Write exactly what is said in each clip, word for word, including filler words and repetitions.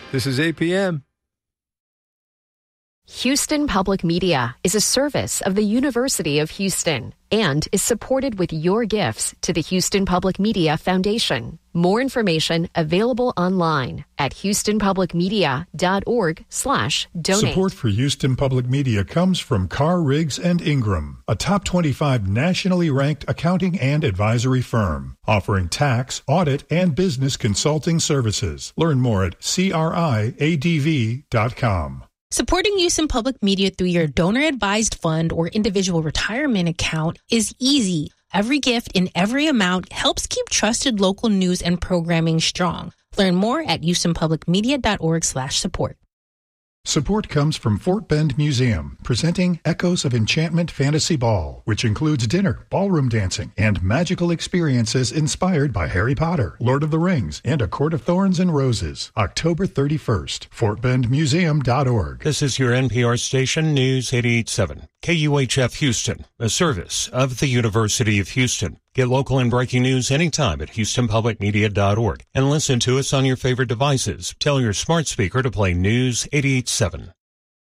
This is A P M. Houston Public Media is a service of the University of Houston and is supported with your gifts to the Houston Public Media Foundation. More information available online at houstonpublicmedia.org slash donate. Support for Houston Public Media comes from Carr, Riggs and Ingram, a top twenty-five nationally ranked accounting and advisory firm, offering tax, audit, and business consulting services. Learn more at C R I A D V dot com. Supporting Houston Public Media through your donor-advised fund or individual retirement account is easy. Every gift in every amount helps keep trusted local news and programming strong. Learn more at houstonpublicmedia.org slash support. Support comes from Fort Bend Museum, presenting Echoes of Enchantment Fantasy Ball, which includes dinner, ballroom dancing, and magical experiences inspired by Harry Potter, Lord of the Rings, and A Court of Thorns and Roses. October thirty-first, fort bend museum dot org. This is your N P R station, News eighty-eight point seven. K U H F Houston, a service of the University of Houston. Get local and breaking news anytime at houston public media dot org and listen to us on your favorite devices. Tell your smart speaker to play News eighty-eight point seven.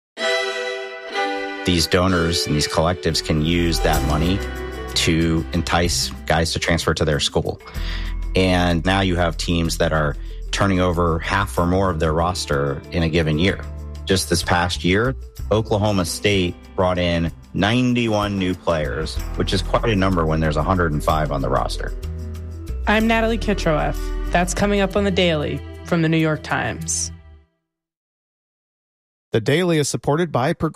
These donors and these collectives can use that money to entice guys to transfer to their school. And now you have teams that are turning over half or more of their roster in a given year. Just this past year, Oklahoma State brought in ninety-one new players, which is quite a number when there's one hundred five on the roster. I'm Natalie Kitroeff. That's coming up on The Daily from The New York Times. The Daily is supported by Progressive.